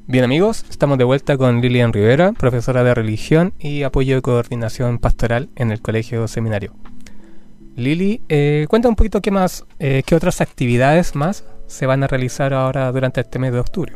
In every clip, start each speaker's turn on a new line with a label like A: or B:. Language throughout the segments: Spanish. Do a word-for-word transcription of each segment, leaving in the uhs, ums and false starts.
A: Bien amigos, estamos de vuelta con Lilian Rivera, profesora de religión y apoyo y coordinación pastoral en el Colegio Seminario. Lili, eh, cuenta un poquito qué más, eh, qué otras actividades más se van a realizar ahora durante este mes de octubre.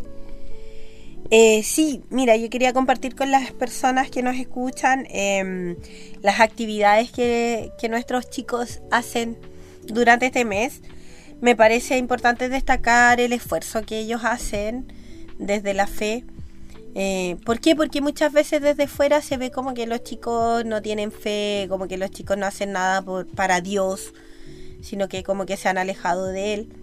B: Eh, sí, mira, yo quería compartir con las personas que nos escuchan eh, las actividades que, que nuestros chicos hacen durante este mes. Me parece importante destacar el esfuerzo que ellos hacen desde la fe. Eh, ¿Por qué? Porque muchas veces desde fuera se ve como que los chicos no tienen fe, como que los chicos no hacen nada por, para Dios, sino que como que se han alejado de Él.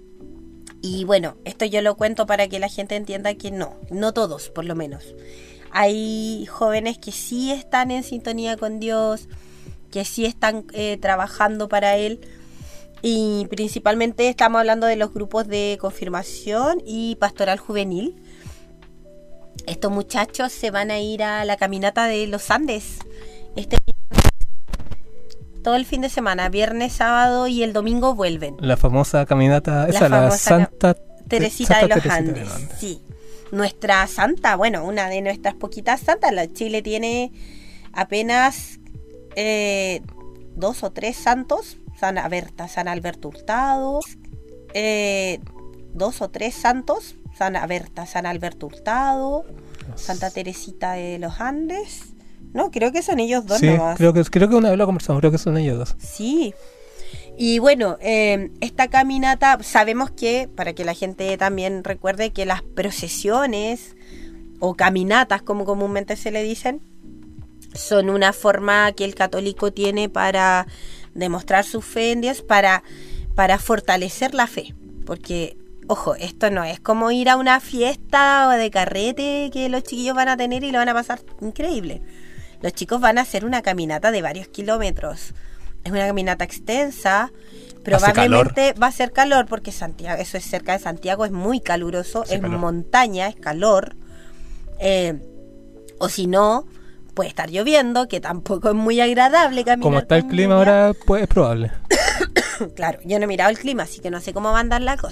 B: Y bueno, esto yo lo cuento para que la gente entienda que no, no todos por lo menos. Hay jóvenes que sí están en sintonía con Dios, que sí están eh, trabajando para Él. Y principalmente estamos hablando de los grupos de confirmación y pastoral juvenil. Estos muchachos se van a ir a la caminata de los Andes este todo el fin de semana, viernes, sábado y el domingo vuelven.
A: La famosa caminata, esa
B: la,
A: la Santa
B: Teresita,
A: Santa
B: de, los
A: Teresita
B: Andes,
A: de los Andes.
B: Sí. Nuestra santa, bueno, una de nuestras poquitas santas. La Chile tiene apenas eh, dos o tres santos. San, a ver, San Alberto Hurtado, eh, dos o tres santos. San, a ver, San Alberto Hurtado, Santa Teresita de los Andes. No, creo que son ellos dos
A: sí,
B: nomás.
A: creo que, creo que una vez lo conversamos, creo que son ellos dos.
B: Sí. Y bueno, eh, esta caminata, sabemos que, para que la gente también recuerde que las procesiones o caminatas, como comúnmente se le dicen, son una forma que el católico tiene para demostrar su fe en Dios, para, para fortalecer la fe. Porque, ojo, esto no es como ir a una fiesta o de carrete que los chiquillos van a tener y lo van a pasar increíble. Los chicos van a hacer una caminata de varios kilómetros. Es una caminata extensa. Probablemente va a ser calor porque Santiago, eso es cerca de Santiago, es muy caluroso,
A: sí,
B: es
A: calor.
B: Montaña, es calor. Eh, o si no, puede estar lloviendo, que tampoco es muy agradable caminar.
A: Como está el clima
B: lluvia.
A: ahora, pues es probable.
B: Claro, yo no he mirado el clima, así que no sé cómo va a andar la cosa.